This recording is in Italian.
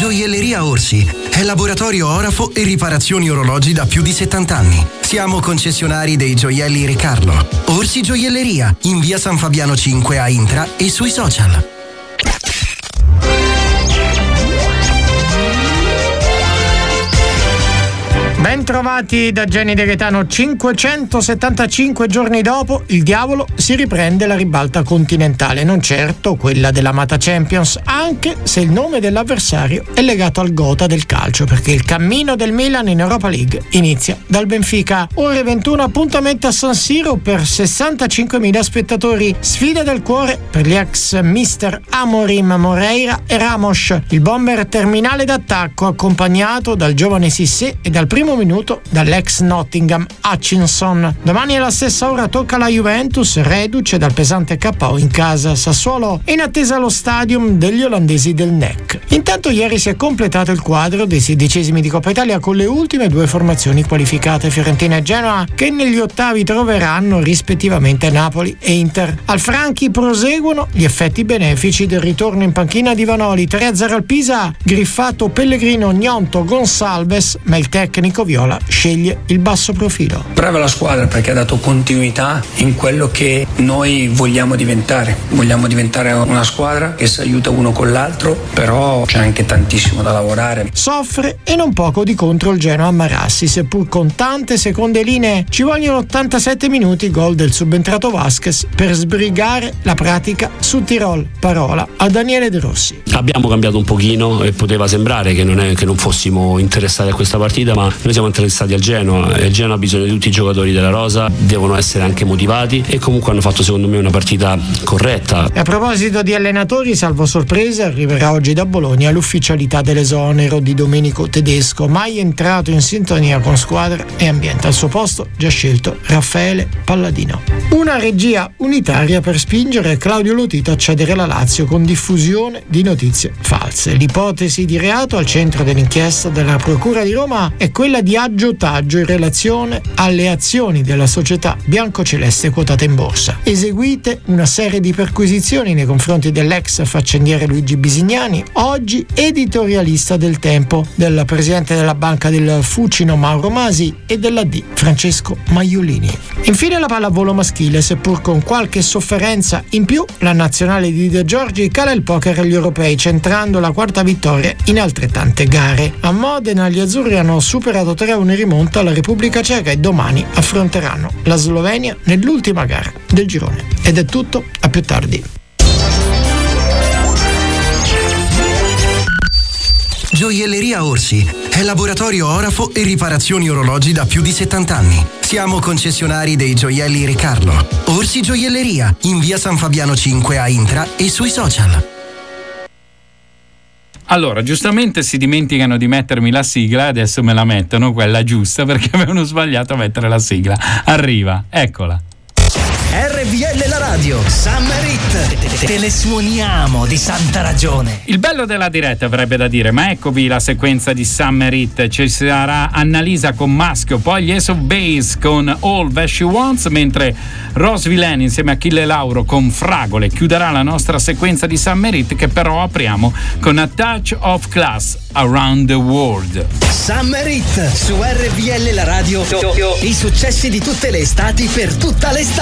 Gioielleria Orsi è laboratorio orafo e riparazioni orologi da più di 70 anni. Siamo concessionari dei gioielli Re Carlo. Orsi Gioielleria, in via San Fabiano 5 a Intra e sui social. Ben trovati da Gianni De Gaetano. 575 giorni dopo, il diavolo si riprende la ribalta continentale, non certo quella dell'amata Champions, anche se il nome dell'avversario è legato al gotha del calcio, perché il cammino del Milan in Europa League inizia dal Benfica. Ore 21, appuntamento a San Siro per 65.000 spettatori. Sfida del cuore per gli ex mister Amorim, Moreira e Ramos. Il bomber terminale d'attacco accompagnato dal giovane Cissé e dal primo minuto dall'ex Nottingham Hutchinson. Domani alla stessa ora tocca la Juventus, reduce dal pesante KO in casa Sassuolo, in attesa allo stadium degli olandesi del NEC. Intanto ieri si è completato il quadro dei 16esimi di Coppa Italia con le ultime due formazioni qualificate, Fiorentina e Genoa, che negli ottavi troveranno rispettivamente Napoli e Inter. Al Franchi proseguono gli effetti benefici del ritorno in panchina di Vanoli. 3-0 al Pisa, griffato Pellegrino, Gnonto, Gonsalves, ma il tecnico viola sceglie il basso profilo. Brava la squadra perché ha dato continuità in quello che noi vogliamo diventare. Vogliamo diventare una squadra che si aiuta uno con l'altro, però c'è anche tantissimo da lavorare. Soffre e non poco di contro il Genoa a Marassi, seppur con tante seconde linee. Ci vogliono 87 minuti, gol del subentrato Vasquez, per sbrigare la pratica su Tirol. Parola a Daniele De Rossi. Abbiamo cambiato un pochino e poteva sembrare che non fossimo interessati a questa partita, ma noi siamo interessati al Genoa e il Genoa ha bisogno di tutti i giocatori della rosa, devono essere anche motivati e comunque hanno fatto secondo me una partita corretta. E a proposito di allenatori, salvo sorpresa, arriverà oggi da Bologna l'ufficialità dell'esonero di Domenico Tedesco, mai entrato in sintonia con squadra e ambiente. Al suo posto già scelto Raffaele Palladino. Una regia unitaria per spingere Claudio Lotito a cedere la Lazio con diffusione di notizie false. L'ipotesi di reato al centro dell'inchiesta della Procura di Roma è quella di aggiotaggio in relazione alle azioni della società biancoceleste quotata in borsa. Eseguite una serie di perquisizioni nei confronti dell'ex faccendiere Luigi Bisignani, oggi editorialista del Tempo, del presidente della Banca del Fucino Mauro Masi e dell'AD Francesco Maiolini. Infine la pallavolo maschile, seppur con qualche sofferenza in più, la nazionale di De Giorgi cala il poker agli europei, centrando la quarta vittoria in altrettante gare. A Modena gli azzurri hanno superato 3-1 in rimonta alla Repubblica Ceca e domani affronteranno la Slovenia nell'ultima gara del girone. Ed è tutto, a più tardi. Gioielleria Orsi è laboratorio orafo e riparazioni orologi da più di 70 anni. Siamo concessionari dei gioielli Re Carlo. Orsi Gioielleria, in via San Fabiano 5 a Intra e sui social. Allora, giustamente si dimenticano di mettermi la sigla, adesso me la mettono, quella giusta, perché avevano sbagliato a mettere la sigla. Arriva, eccola. RVL la radio, Summer Hit, te le suoniamo di santa ragione. Il bello della diretta avrebbe da dire, ma eccovi la sequenza di Summer Hit. Ci sarà Annalisa con Maschio, poi gli Ace of Base con All That She Wants, mentre Rose Villain insieme a Achille Lauro con Fragole chiuderà la nostra sequenza di Summer Hit, che però apriamo con A Touch of Class, Around the World. Summer Hit su RVL la radio, i successi di tutte le estati per tutta l'estate.